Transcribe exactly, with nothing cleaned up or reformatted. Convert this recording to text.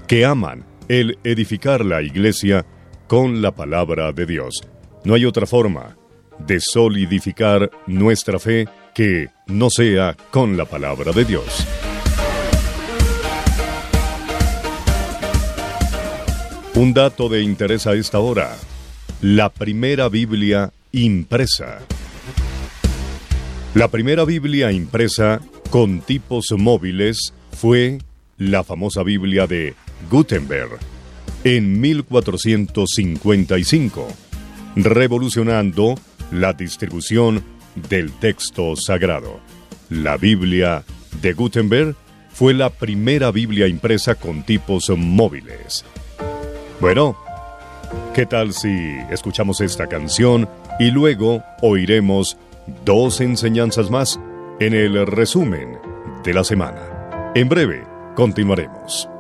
que aman el edificar la iglesia con la palabra de Dios. No hay otra forma de solidificar nuestra fe que no sea con la palabra de Dios. Un dato de interés a esta hora: la primera Biblia impresa. La primera Biblia impresa con tipos móviles fue la famosa Biblia de Gutenberg en mil cuatrocientos cincuenta y cinco, revolucionando la distribución del texto sagrado. La Biblia de Gutenberg fue la primera Biblia impresa con tipos móviles. Bueno, ¿qué tal si escuchamos esta canción y luego oiremos dos enseñanzas más en el resumen de la semana? En breve, continuaremos.